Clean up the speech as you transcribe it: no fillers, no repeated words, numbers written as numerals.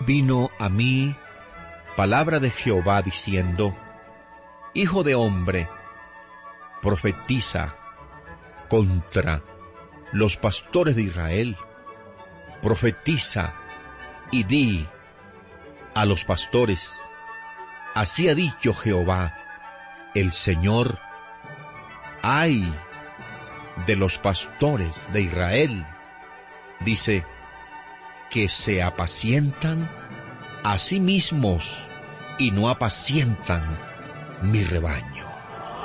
Vino a mí palabra de Jehová diciendo: Hijo de hombre, profetiza contra los pastores de Israel. Profetiza y di a los pastores: así ha dicho Jehová, el Señor, ay de los pastores de Israel, dice, que se apacientan a sí mismos y no apacientan mi rebaño.